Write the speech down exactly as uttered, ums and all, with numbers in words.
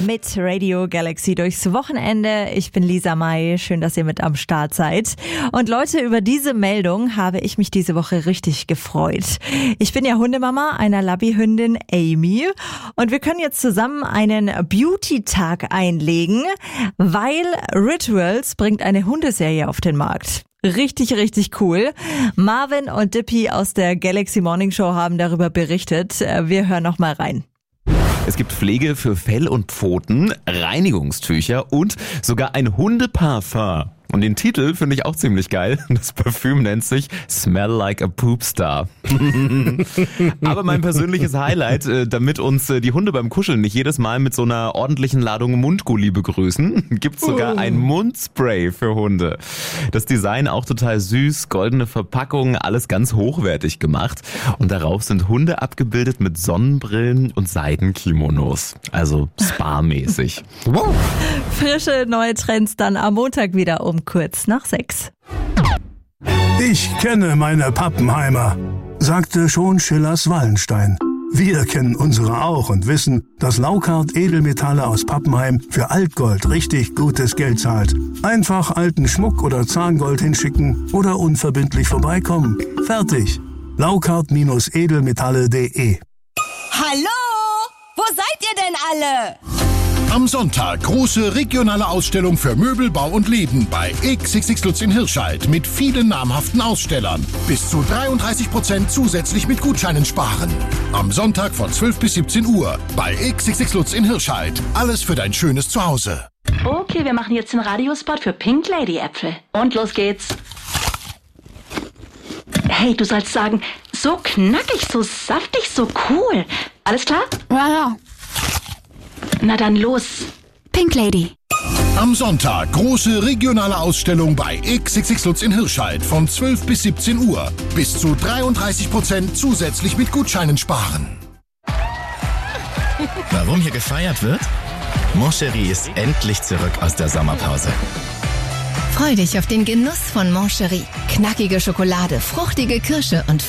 mit Radio Galaxy durchs Wochenende. Ich bin Lisa May. Schön, dass ihr mit am Start seid. Und Leute, über diese Meldung habe ich mich diese Woche richtig gefreut. Ich bin ja Hundemama einer Labby-Hündin Amy und wir können jetzt zusammen einen Beauty-Tag einlegen, weil Rituals bringt eine Hundeserie auf den Markt. Richtig, richtig cool. Marvin und Dippy aus der Galaxy Morning Show haben darüber berichtet. Wir hören noch mal rein. Es gibt Pflege für Fell und Pfoten, Reinigungstücher und sogar ein Hundeparfum. Und den Titel finde ich auch ziemlich geil. Das Parfüm nennt sich Smell Like a Poop Star. Aber mein persönliches Highlight, damit uns die Hunde beim Kuscheln nicht jedes Mal mit so einer ordentlichen Ladung Mundgulli begrüßen, gibt es sogar ein Mundspray für Hunde. Das Design auch total süß, goldene Verpackung, alles ganz hochwertig gemacht. Und darauf sind Hunde abgebildet mit Sonnenbrillen und Seidenkimonos. Also spa-mäßig. Wow. Frische neue Trends dann am Montag wieder um kurz nach sechs. Ich kenne meine Pappenheimer, sagte schon Schillers Wallenstein. Wir kennen unsere auch und wissen, dass Laukart Edelmetalle aus Pappenheim für Altgold richtig gutes Geld zahlt. Einfach alten Schmuck oder Zahngold hinschicken oder unverbindlich vorbeikommen. Fertig. Laukart Edelmetalle punkt de. Hallo? Wo seid ihr denn alle? Am Sonntag große regionale Ausstellung für Möbel, Bau und Leben bei X X X Lutz in Hirscheid mit vielen namhaften Ausstellern. Bis zu dreiunddreißig Prozent zusätzlich mit Gutscheinen sparen. Am Sonntag von zwölf bis siebzehn Uhr bei X X X Lutz in Hirscheid. Alles für dein schönes Zuhause. Okay, wir machen jetzt den Radiospot für Pink Lady Äpfel. Und los geht's. Hey, du sollst sagen, so knackig, so saftig, so cool. Alles klar? Ja, ja. Na dann los. Pink Lady. Am Sonntag große regionale Ausstellung bei X X X Lutz in Hirscheid von zwölf bis siebzehn Uhr. Bis zu dreiunddreißig Prozent zusätzlich mit Gutscheinen sparen. Warum hier gefeiert wird? Moncherie ist endlich zurück aus der Sommerpause. Freu dich auf den Genuss von Moncherie. Knackige Schokolade, fruchtige Kirsche und